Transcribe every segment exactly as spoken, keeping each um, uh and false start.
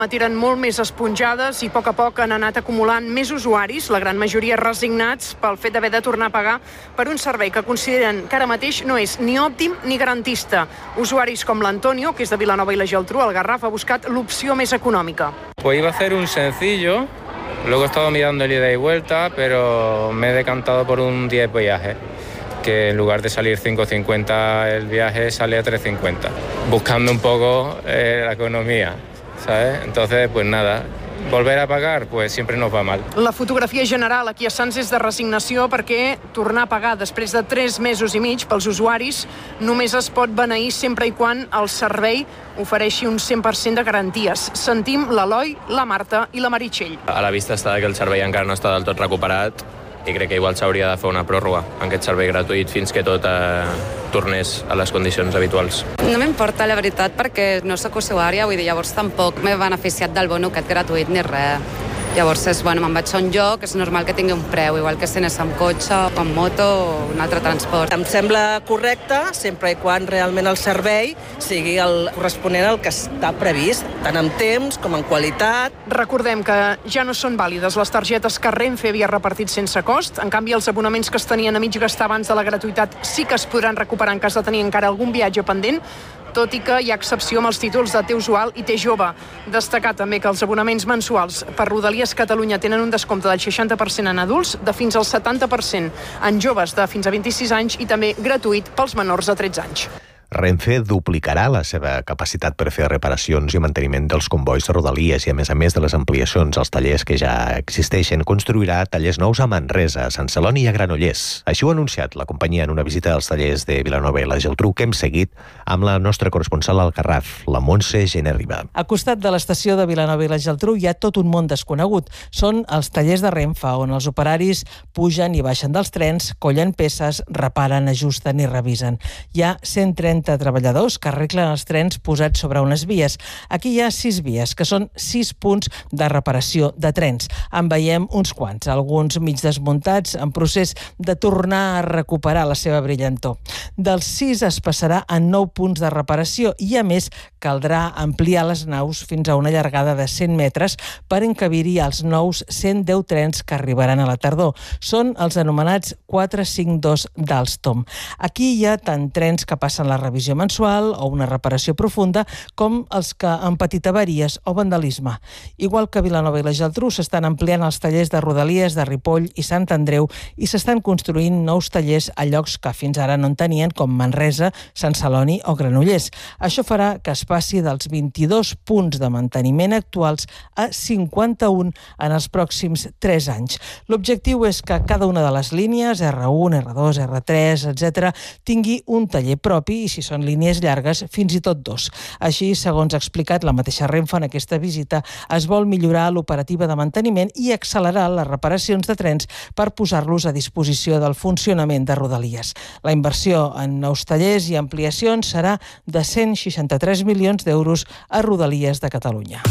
Tiren molt més esponjades i a poc a poc han anat acumulant més usuaris, la gran majoria resignats pel fet d'haver de tornar a pagar per un servei que consideren que ara mateix no és ni òptim ni garantista. Usuaris com l'Antonio, que és de Vilanova i la Geltrú, al Garraf, ha buscat l'opció més econòmica. Pues iba a hacer un sencillo, luego he estado mirando el ida y vuelta, pero me he decantado por un diez viaje, que en lugar de salir cinco cincuenta el viaje sale a tres cincuenta, buscando un poco eh, la economía. ¿Sabes? Entonces, pues nada, volver a pagar, pues siempre nos va mal. La fotografia general aquí a Sants és de resignació perquè tornar a pagar després de tres mesos i mig pels usuaris només es pot beneir sempre i quan el servei ofereixi un cent per cent de garanties. Sentim l'Eloi, la Marta i la Meritxell. A la vista està que el servei encara no està del tot recuperat i crec que igual s'hauria de fer una pròrroga en aquest servei gratuït fins que tot eh, tornés a les condicions habituals. No m'importa, la veritat, perquè no soc usuària, vull dir, llavors tampoc m'he beneficiat del bono aquest gratuït ni res. Llavors, és, bueno, me'n vaig a un lloc, és normal que tingui un preu, igual que si anés amb cotxe, amb moto o un altre transport. Em sembla correcte, sempre i quan realment el servei sigui el corresponent al que està previst, tant en temps com en qualitat. Recordem que ja no són vàlides les targetes que Renfe havia repartit sense cost. En canvi, els abonaments que es tenien a mig gastar abans de la gratuïtat sí que es podran recuperar en cas de tenir encara algun viatge pendent, tot i que hi ha excepció amb els títols de T usual i T jove. Destacar també que els abonaments mensuals per Rodalies Catalunya tenen un descompte del seixanta per cent en adults, de fins al setanta per cent en joves de fins a vint-i-sis anys i també gratuït pels menors de tretze anys. Renfe duplicarà la seva capacitat per fer reparacions i manteniment dels combois de Rodalies i, a més a més de les ampliacions als tallers que ja existeixen, construirà tallers nous a Manresa, a Sant Celoni i a Granollers. Així ho ha anunciat la companyia en una visita als tallers de Vilanova i la Geltrú que hem seguit amb la nostra corresponsal al Garraf, la Montse Gené-Riba. A costat de l'estació de Vilanova i la Geltrú hi ha tot un món desconegut. Són els tallers de Renfe, on els operaris pugen i baixen dels trens, collen peces, reparen, ajusten i revisen. Hi ha cent trenta treballadors que arreglen els trens posats sobre unes vies. Aquí hi ha sis vies, que són sis punts de reparació de trens. En veiem uns quants, alguns mig desmuntats, en procés de tornar a recuperar la seva brillantor. Dels sis es passarà a nou punts de reparació i, a més, caldrà ampliar les naus fins a una llargada de cent metres per encabir-hi els nous cent deu trens que arribaran a la tardor. Són els anomenats quatre cinc dos d'Alstom. Aquí hi ha tant trens que passen la revisió mensual o una reparació profunda, com els que han patit avaries o vandalisme. Igual que Vilanova i la Geltrú, s'estan ampliant els tallers de Rodalies, de Ripoll i Sant Andreu i s'estan construint nous tallers a llocs que fins ara no en tenien, com Manresa, Sant Celoni o Granollers. Això farà que es passi dels vint-i-dos punts de manteniment actuals a cinquanta-un en els pròxims tres anys. L'objectiu és que cada una de les línies, erre u, erre dos, erre tres, etcètera, tingui un taller propi i, si són línies llargues, fins i tot dos. Així, segons ha explicat la mateixa Renfe en aquesta visita, es vol millorar l'operativa de manteniment i accelerar les reparacions de trens per posar-los a disposició del funcionament de Rodalies. La inversió en nous tallers i ampliacions serà de cent seixanta-tres milions d'euros a Rodalies de Catalunya.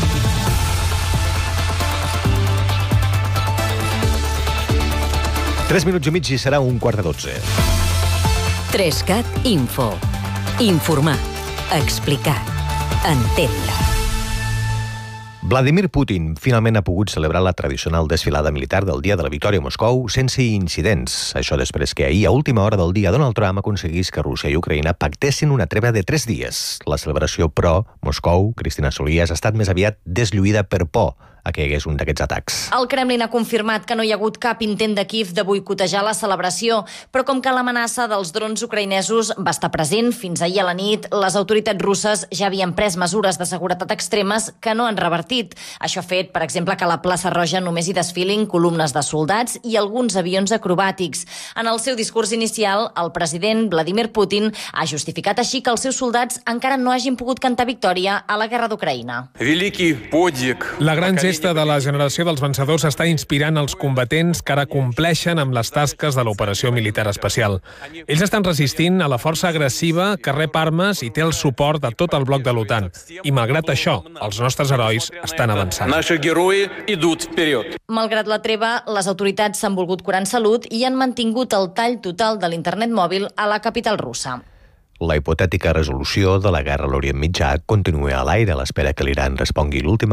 Tres minuts i mig i serà un quart de dotze. Trescat Info. Informar, explicar, entendre. Vladimir Putin finalment ha pogut celebrar la tradicional desfilada militar del Dia de la Victòria a Moscou sense incidents. Això després que ahir, a última hora del dia, Donald Trump aconseguís que Rússia i Ucraïna pactessin una treva de tres dies. La celebració pro Moscou, Cristina Solías, ha estat més aviat deslluïda per por a que hi hagués un d'aquests atacs. El Kremlin ha confirmat que no hi ha hagut cap intent de Kíev de boicotejar la celebració, però com que l'amenaça dels drons ucraïnesos va estar present fins ahir a la nit, les autoritats russes ja havien pres mesures de seguretat extremes que no han revertit. Això ha fet, per exemple, que a la plaça Roja només hi desfilin columnes de soldats i alguns avions acrobàtics. En el seu discurs inicial, el president Vladimir Putin ha justificat així que els seus soldats encara no hagin pogut cantar victòria a la guerra d'Ucraïna. La gran gesta de la generació dels vencedors està inspirant els combatents que ara compleixen amb les tasques de l'operació militar especial. Ells estan resistint a la força agressiva que rep armes i té el suport de tot el bloc de l'OTAN. I malgrat això, els nostres herois estan avançant. Malgrat la treva, les autoritats s'han volgut curar en salut i han mantingut el tall total de l'internet mòbil a la capital russa. La hipotètica resolució de la guerra a l'Orient Mitjà continua a l'aire a l'espera que l'Iran respongui l'última